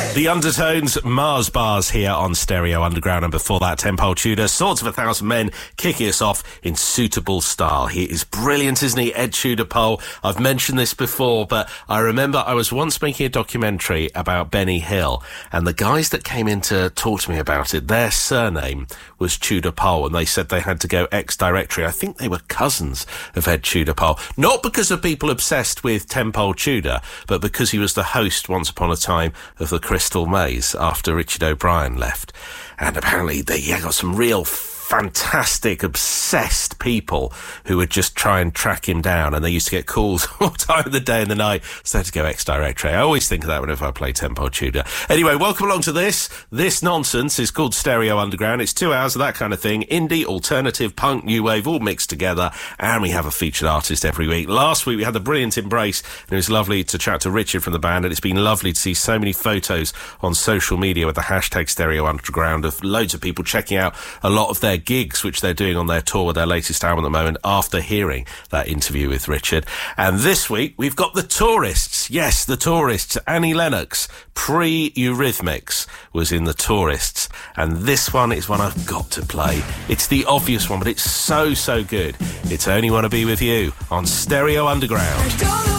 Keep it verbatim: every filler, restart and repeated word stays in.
The Undertones, Mars Bars here on Stereo Underground, and before that, Ten Pole Tudor, Swords of a Thousand Men, kicking us off in suitable style. He is brilliant, isn't he, Ed Tudor Pole? I've mentioned this before, but I remember I was once making a documentary about Benny Hill, and the guys that came in to talk to me about it, their surname was Tudor Pole, and they said they had to go ex-directory. I think they were cousins of Ed Tudor Pole. Not because of people obsessed with Ten Pole Tudor, but because he was the host once upon a time of the Crystal Maze after Richard O'Brien left. And apparently they yeah, got some real fantastic, obsessed people who would just try and track him down, and they used to get calls all time of the day and the night, so they had to go ex-directory. I always think of that whenever I play Ten Pole Tudor. Anyway, welcome along to this. This nonsense is called Stereo Underground. It's two hours of that kind of thing. Indie, alternative, punk, new wave, all mixed together, and we have a featured artist every week. Last week we had the brilliant Embrace, and it was lovely to chat to Richard from the band, and it's been lovely to see so many photos on social media with the hashtag Stereo Underground of loads of people checking out a lot of their gigs which they're doing on their tour with their latest album at the moment after hearing that interview with Richard. And this week we've got the Tourists. Yes, the Tourists. Annie Lennox, pre-Eurythmics, was in the Tourists, and this one is one I've got to play. It's the obvious one, but it's so so good. It's Only Wanna Be With You on Stereo Underground.